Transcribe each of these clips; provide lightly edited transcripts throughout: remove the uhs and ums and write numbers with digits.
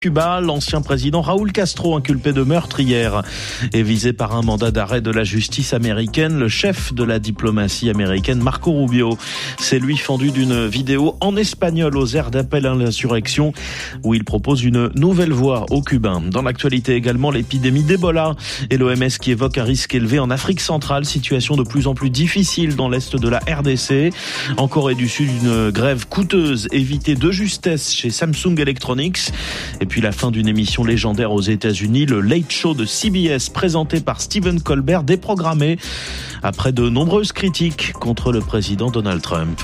Cuba, l'ancien président Raúl Castro, inculpé de meurtre hier, est visé par un mandat d'arrêt de la justice américaine. Le chef de la diplomatie américaine, Marco Rubio, s'est lui fendu d'une vidéo en espagnol aux airs d'appel à l'insurrection où il propose une nouvelle voie aux Cubains. Dans l'actualité également, l'épidémie d'Ebola et l'OMS qui évoque un risque élevé en Afrique centrale, situation de plus en plus difficile dans l'est de la RDC. En Corée du Sud, une grève coûteuse évitée de justesse chez Samsung Electronics. Et puis la fin d'une émission légendaire aux États-Unis, le Late Show de CBS présenté par Stephen Colbert, déprogrammé après de nombreuses critiques contre le président Donald Trump.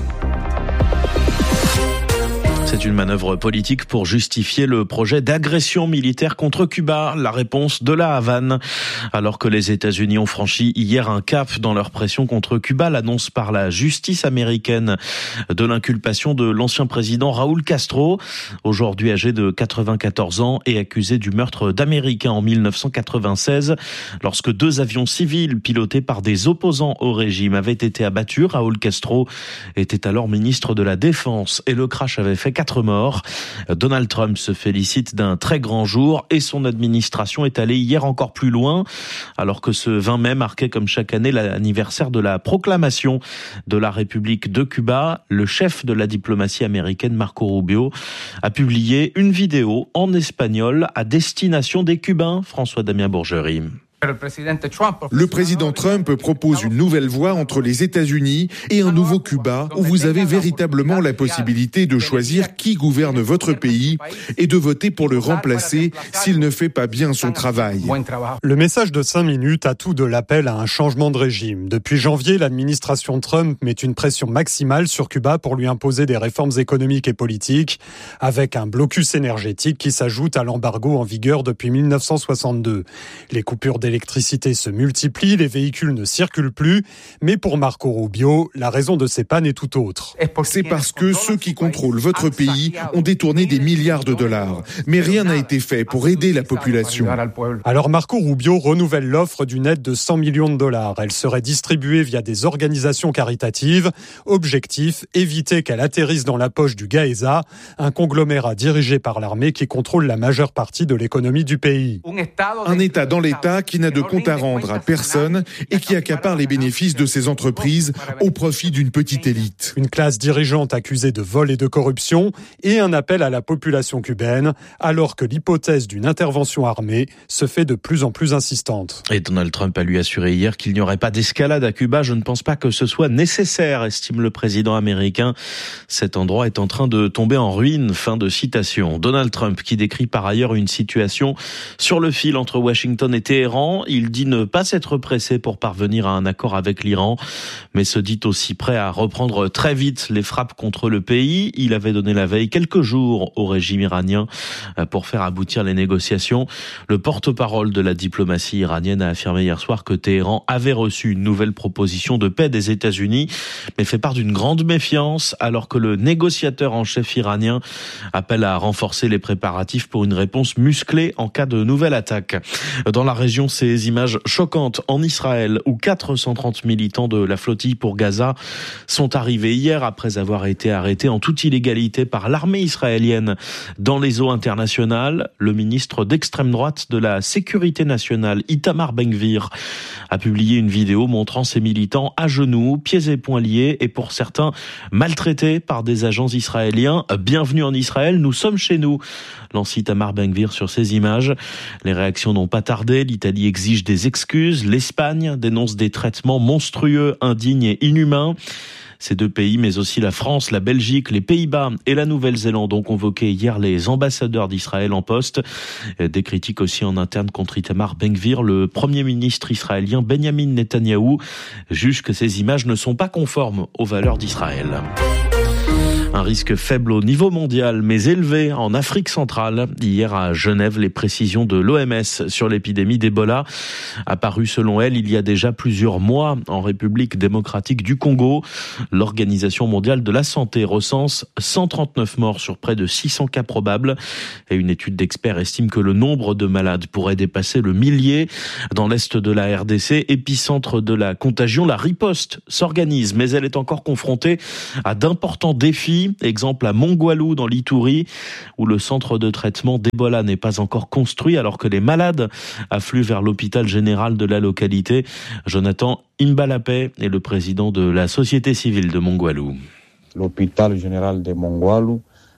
C'est une manœuvre politique pour justifier le projet d'agression militaire contre Cuba, la réponse de la Havane. Alors que les États-Unis ont franchi hier un cap dans leur pression contre Cuba, l'annonce par la justice américaine de l'inculpation de l'ancien président Raúl Castro, aujourd'hui âgé de 94 ans et accusé du meurtre d'Américains en 1996, lorsque 2 avions civils pilotés par des opposants au régime avaient été abattus. Raúl Castro était alors ministre de la Défense et le crash avait fait 4 morts. Donald Trump se félicite d'un très grand jour et son administration est allée hier encore plus loin, alors que ce 20 mai marquait comme chaque année l'anniversaire de la proclamation de la République de Cuba. Le chef de la diplomatie américaine, Marco Rubio, a publié une vidéo en espagnol à destination des Cubains. François-Damien Bourgerie. Le président Trump propose une nouvelle voie entre les États-Unis et un nouveau Cuba où vous avez véritablement la possibilité de choisir qui gouverne votre pays et de voter pour le remplacer s'il ne fait pas bien son travail. Le message de 5 minutes a tout de l'appel à un changement de régime. Depuis janvier, l'administration Trump met une pression maximale sur Cuba pour lui imposer des réformes économiques et politiques, avec un blocus énergétique qui s'ajoute à l'embargo en vigueur depuis 1962. Les coupures d'électricité se multiplient, les véhicules ne circulent plus, mais pour Marco Rubio, la raison de ces pannes est tout autre. C'est parce que ceux qui contrôlent votre pays ont détourné des milliards de dollars, mais rien n'a été fait pour aider la population. Alors Marco Rubio renouvelle l'offre d'une aide de 100 millions de dollars. Elle serait distribuée via des organisations caritatives. Objectif, éviter qu'elle atterrisse dans la poche du Gaeza, un conglomérat dirigé par l'armée qui contrôle la majeure partie de l'économie du pays. Un État dans l'État qui n'a de compte à rendre à personne et qui accapare les bénéfices de ses entreprises au profit d'une petite élite. Une classe dirigeante accusée de vol et de corruption et un appel à la population cubaine, alors que l'hypothèse d'une intervention armée se fait de plus en plus insistante. Et Donald Trump a lui assuré hier qu'il n'y aurait pas d'escalade à Cuba. Je ne pense pas que ce soit nécessaire, estime le président américain. Cet endroit est en train de tomber en ruine. Fin de citation. Donald Trump qui décrit par ailleurs une situation sur le fil entre Washington et Téhéran. Il dit ne pas s'être pressé pour parvenir à un accord avec l'Iran, mais se dit aussi prêt à reprendre très vite les frappes contre le pays. Il avait donné la veille quelques jours au régime iranien pour faire aboutir les négociations. Le porte-parole de la diplomatie iranienne a affirmé hier soir que Téhéran avait reçu une nouvelle proposition de paix des États-Unis, mais fait part d'une grande méfiance, alors que le négociateur en chef iranien appelle à renforcer les préparatifs pour une réponse musclée en cas de nouvelle attaque. Dans la région, ces images choquantes en Israël où 430 militants de la flottille pour Gaza sont arrivés hier après avoir été arrêtés en toute illégalité par l'armée israélienne dans les eaux internationales. Le ministre d'extrême droite de la Sécurité nationale, Itamar Ben-Gvir, a publié une vidéo montrant ces militants à genoux, pieds et poings liés et pour certains maltraités par des agents israéliens. Bienvenue en Israël, nous sommes chez nous, lance Itamar Ben-Gvir sur ces images. Les réactions n'ont pas tardé. L'Italie exige des excuses. L'Espagne dénonce des traitements monstrueux, indignes et inhumains. Ces 2 pays, mais aussi la France, la Belgique, les Pays-Bas et la Nouvelle-Zélande ont convoqué hier les ambassadeurs d'Israël en poste. Des critiques aussi en interne contre Itamar Ben-Gvir. Le Premier ministre israélien Benjamin Netanyahou juge que ces images ne sont pas conformes aux valeurs d'Israël. Un risque faible au niveau mondial, mais élevé en Afrique centrale. Hier à Genève, les précisions de l'OMS sur l'épidémie d'Ebola, apparue selon elle il y a déjà plusieurs mois en République démocratique du Congo. L'Organisation mondiale de la santé recense 139 morts sur près de 600 cas probables. Et une étude d'experts estime que le nombre de malades pourrait dépasser le millier. Dans l'est de la RDC, épicentre de la contagion, la riposte s'organise, mais elle est encore confrontée à d'importants défis. Ici, exemple à Mongwalu dans l'Ituri, où le centre de traitement d'Ebola n'est pas encore construit alors que les malades affluent vers l'hôpital général de la localité. Jonathan Imbalapé est le président de la société civile de Mongwalu. L'hôpital général de Mongwalu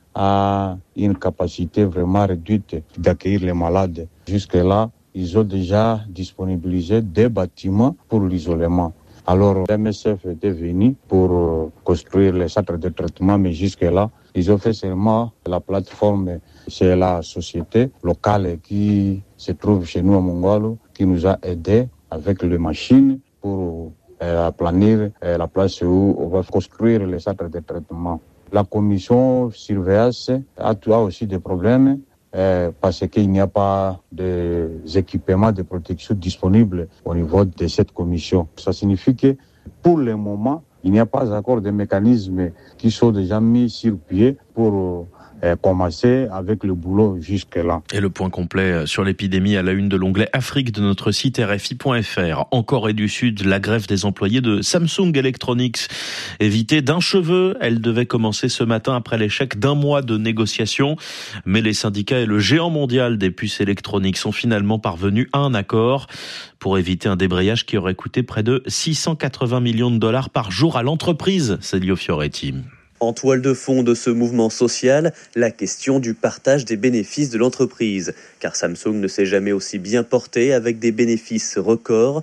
a une capacité vraiment réduite d'accueillir les malades. Jusque-là, ils ont déjà disponibilisé des bâtiments pour l'isolement. Alors, l'MSF était venu pour construire les centres de traitement, mais jusque-là, ils ont fait seulement la plateforme. C'est la société locale qui se trouve chez nous à Mongwalu qui nous a aidés avec les machines pour planir la place où on va construire les centres de traitement. La commission surveillance a aussi des problèmes parce qu'il n'y a pas d'équipements de protection disponibles au niveau de cette commission. Ça signifie que pour le moment, il n'y a pas encore de mécanismes qui sont déjà mis sur pied pour commencer avec le boulot jusque-là. Et le point complet sur l'épidémie à la une de l'onglet Afrique de notre site RFI.fr. En Corée du Sud, la grève des employés de Samsung Electronics évitée d'un cheveu. Elle devait commencer ce matin après l'échec d'un mois de négociations. Mais les syndicats et le géant mondial des puces électroniques sont finalement parvenus à un accord pour éviter un débrayage qui aurait coûté près de 680 millions de dollars par jour à l'entreprise. Célio Fioretti. En toile de fond de ce mouvement social, la question du partage des bénéfices de l'entreprise. Car Samsung ne s'est jamais aussi bien porté avec des bénéfices records.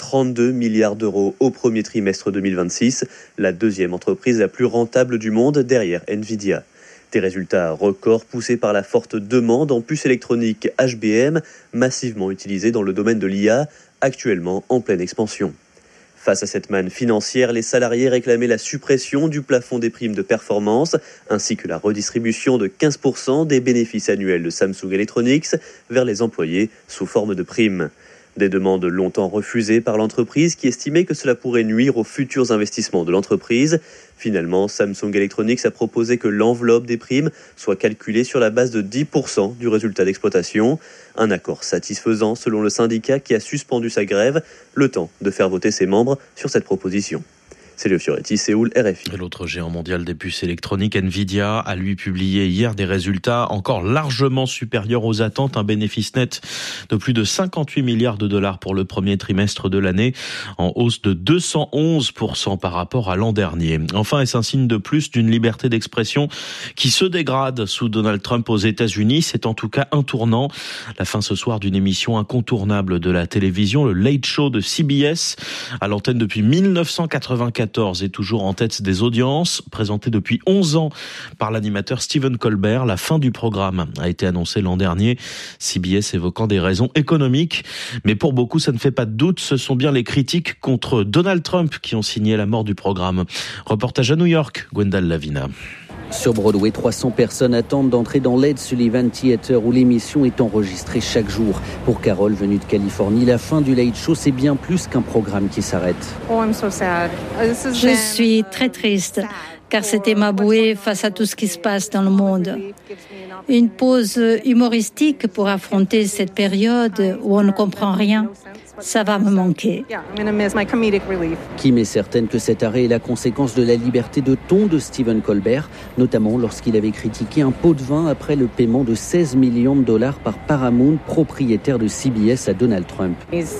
32 milliards d'euros au premier trimestre 2026, la deuxième entreprise la plus rentable du monde derrière Nvidia. Des résultats records poussés par la forte demande en puces électroniques HBM, massivement utilisées dans le domaine de l'IA, actuellement en pleine expansion. Face à cette manne financière, les salariés réclamaient la suppression du plafond des primes de performance, ainsi que la redistribution de 15% des bénéfices annuels de Samsung Electronics vers les employés sous forme de primes. Des demandes longtemps refusées par l'entreprise qui estimait que cela pourrait nuire aux futurs investissements de l'entreprise. Finalement, Samsung Electronics a proposé que l'enveloppe des primes soit calculée sur la base de 10% du résultat d'exploitation. Un accord satisfaisant selon le syndicat qui a suspendu sa grève, le temps de faire voter ses membres sur cette proposition. C'est Célio Fioretti, Séoul, RFI. Et l'autre géant mondial des puces électroniques, Nvidia, a lui publié hier des résultats encore largement supérieurs aux attentes, un bénéfice net de plus de 58 milliards de dollars pour le premier trimestre de l'année, en hausse de 211% par rapport à l'an dernier. Enfin, est-ce un signe de plus d'une liberté d'expression qui se dégrade sous Donald Trump aux États-Unis? C'est en tout cas un tournant. La fin ce soir d'une émission incontournable de la télévision, le Late Show de CBS, à l'antenne depuis 1994 et toujours en tête des audiences, présenté depuis 11 ans par l'animateur Stephen Colbert. La fin du programme a été annoncée l'an dernier, CBS évoquant des raisons économiques. Mais pour beaucoup, ça ne fait pas de doute, ce sont bien les critiques contre Donald Trump qui ont signé la mort du programme. Reportage à New York, Gwendal Lavina. Sur Broadway, 300 personnes attendent d'entrer dans l'Ed Sullivan Theater où l'émission est enregistrée chaque jour. Pour Carole, venue de Californie, la fin du Late Show, c'est bien plus qu'un programme qui s'arrête. Je suis très triste car c'était ma bouée face à tout ce qui se passe dans le monde. Une pause humoristique pour affronter cette période où on ne comprend rien. Ça va me manquer. Kim est certaine que cet arrêt est la conséquence de la liberté de ton de Stephen Colbert, notamment lorsqu'il avait critiqué un pot de vin après le paiement de $16 millions par Paramount, propriétaire de CBS, à Donald Trump.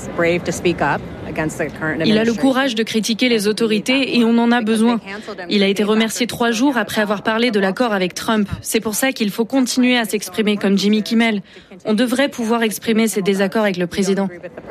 Il a le courage de critiquer les autorités et on en a besoin. Il a été remercié 3 jours après avoir parlé de l'accord avec Trump. C'est pour ça qu'il faut continuer à s'exprimer comme Jimmy Kimmel. On devrait pouvoir exprimer ses désaccords avec le président.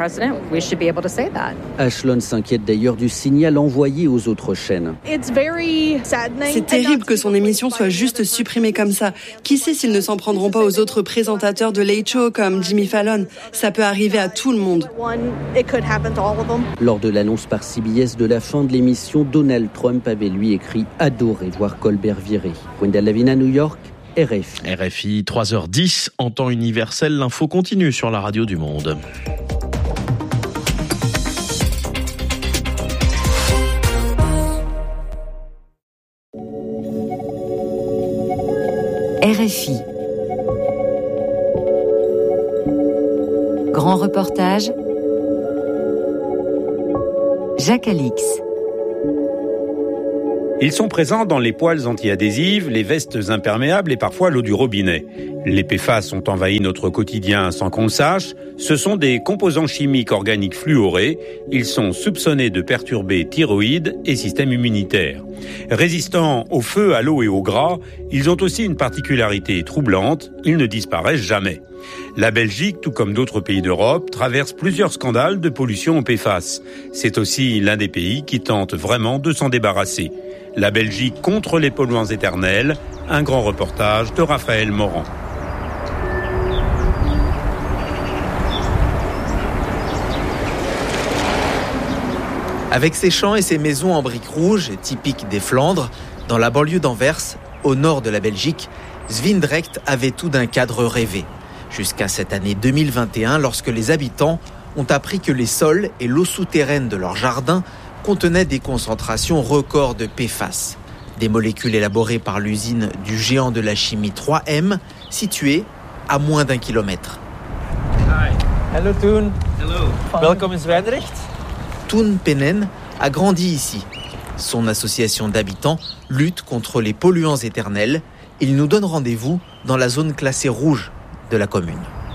Ashlon s'inquiète d'ailleurs du signal envoyé aux autres chaînes. C'est terrible que son émission soit juste supprimée comme ça. Qui sait s'ils ne s'en prendront pas aux autres présentateurs de Late Show comme Jimmy Fallon. Ça peut arriver à tout le monde. Lors de l'annonce par CBS de la fin de l'émission, Donald Trump avait lui écrit « Adorer voir Colbert virer ». Gwendal Lavina, New York, RFI. RFI, 3h10, en temps universel, l'info continue sur la radio du Monde. RFI. Grand reportage, Jacques Alix. Ils sont présents dans les poêles anti-adhésives, les vestes imperméables et parfois l'eau du robinet. Les PFAS ont envahi notre quotidien sans qu'on le sache. Ce sont des composants chimiques organiques fluorés. Ils sont soupçonnés de perturber thyroïde et système immunitaire. Résistants au feu, à l'eau et au gras, ils ont aussi une particularité troublante, ils ne disparaissent jamais. La Belgique, tout comme d'autres pays d'Europe, traverse plusieurs scandales de pollution aux PFAS. C'est aussi l'un des pays qui tente vraiment de s'en débarrasser. La Belgique contre les polluants éternels, un grand reportage de Raphaël Morand. Avec ses champs et ses maisons en briques rouges, typiques des Flandres, dans la banlieue d'Anvers, au nord de la Belgique, Zwijndrecht avait tout d'un cadre rêvé. Jusqu'à cette année 2021, lorsque les habitants ont appris que les sols et l'eau souterraine de leur jardin contenaient des concentrations records de PFAS, des molécules élaborées par l'usine du géant de la chimie 3M, située à moins d'1 kilomètre. Hi. Hello Toon. Hello. Welcome in Zwijndrecht. Toon Penen a grandi ici. Son association d'habitants lutte contre les polluants éternels. Il nous donne rendez-vous dans la zone classée rouge de la commune.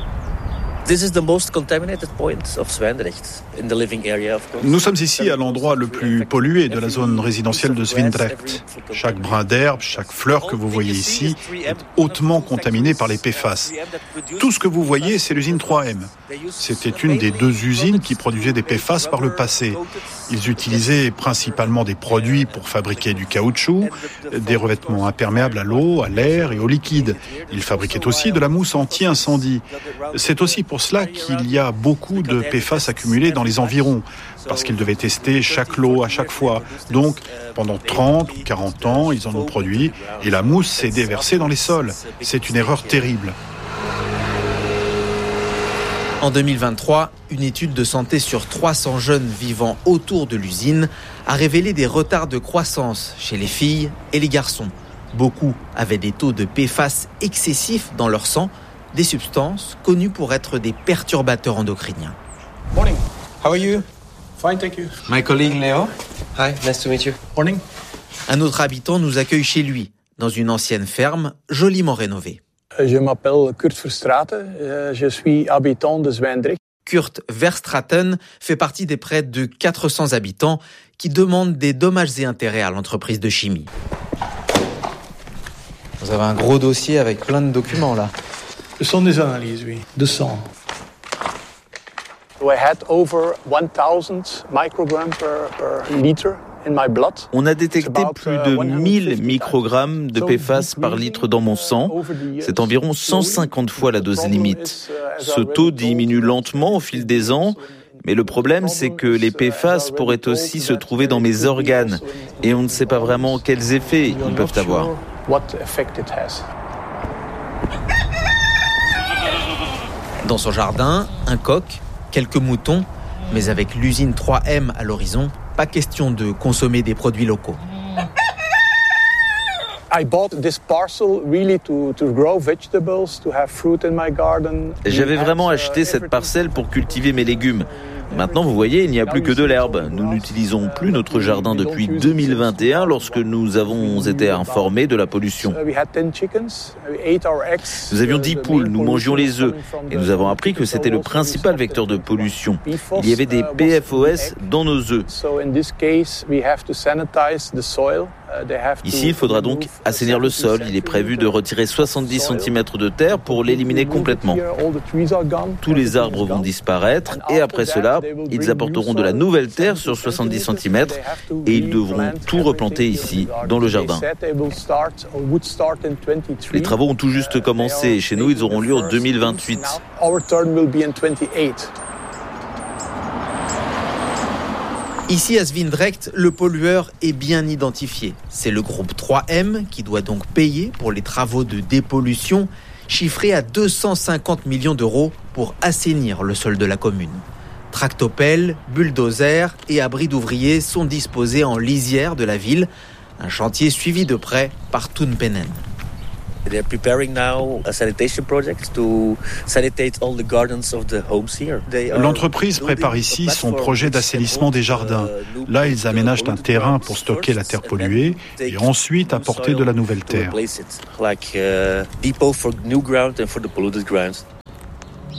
Nous sommes ici à l'endroit le plus pollué de la zone résidentielle de Zwijndrecht. Chaque brin d'herbe, chaque fleur que vous voyez ici est hautement contaminé par les PFAS. Tout ce que vous voyez, c'est l'usine 3M. C'était une des 2 usines qui produisaient des PFAS par le passé. Ils utilisaient principalement des produits pour fabriquer du caoutchouc, des revêtements imperméables à l'eau, à l'air et au liquide. Ils fabriquaient aussi de la mousse anti-incendie. C'est aussi pour cela qu'il y a beaucoup de PFAS accumulés dans les environs, parce qu'ils devaient tester chaque lot à chaque fois. Donc, pendant 30 ou 40 ans, ils en ont produit, et la mousse s'est déversée dans les sols. C'est une erreur terrible. En 2023, une étude de santé sur 300 jeunes vivant autour de l'usine a révélé des retards de croissance chez les filles et les garçons. Beaucoup avaient des taux de PFAS excessifs dans leur sang, des substances connues pour être des perturbateurs endocriniens. Morning. How are you? Fine, thank you. My colleague Leo. Hi, nice to meet you. Morning. Un autre habitant nous accueille chez lui, dans une ancienne ferme joliment rénovée. Je m'appelle Kurt Verstraeten, je suis habitant de Zwijndrecht. Kurt Verstraeten fait partie des près de 400 habitants qui demandent des dommages et intérêts à l'entreprise de chimie. Vous avez un gros dossier avec plein de documents là. Ce sont des analyses, oui, de sang. I had over 1000 micrograms per liter. On a détecté plus de 1000 microgrammes de PFAS par litre dans mon sang. C'est environ 150 fois la dose limite. Ce taux diminue lentement au fil des ans, mais le problème, c'est que les PFAS pourraient aussi se trouver dans mes organes et on ne sait pas vraiment quels effets ils peuvent avoir. Dans son jardin, un coq, quelques moutons, mais avec l'usine 3M à l'horizon, pas question de consommer des produits locaux. J'avais vraiment acheté cette parcelle pour cultiver mes légumes. Maintenant, vous voyez, il n'y a plus que de l'herbe. Nous n'utilisons plus notre jardin depuis 2021 lorsque nous avons été informés de la pollution. Nous avions 10 poules, nous mangions les œufs et nous avons appris que c'était le principal vecteur de pollution. Il y avait des PFOS dans nos œufs. Ici, il faudra donc assainir le sol. Il est prévu de retirer 70 cm de terre pour l'éliminer complètement. Tous les arbres vont disparaître et après cela, ils apporteront de la nouvelle terre sur 70 cm et ils devront tout replanter ici, dans le jardin. Les travaux ont tout juste commencé et chez nous, ils auront lieu en 2028. Ici à Zwijndrecht, le pollueur est bien identifié. C'est le groupe 3M qui doit donc payer pour les travaux de dépollution, chiffrés à 250 millions d'euros pour assainir le sol de la commune. Tractopelles, bulldozers et abris d'ouvriers sont disposés en lisière de la ville, un chantier suivi de près par Toon Penen. L'entreprise prépare ici son projet d'assainissement des jardins. Là, ils aménagent un terrain pour stocker la terre polluée et ensuite apporter de la nouvelle terre.